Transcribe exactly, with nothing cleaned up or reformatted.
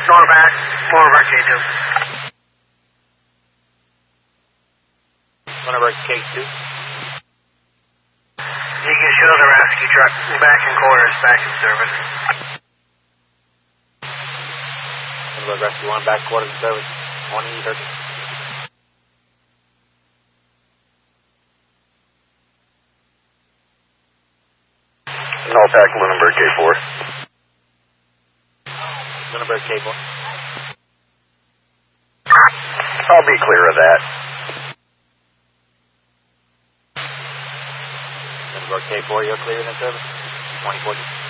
Going back, Florida K two. Florida K two. You can show the rescue truck back in quarters, back in service. Florida Rescue one, back quarters in service. one thirty. Null pack Lunenburg K four. Lunenburg K four. I'll be clear of that. Lunenburg K four, you're clear in the service? twenty forty.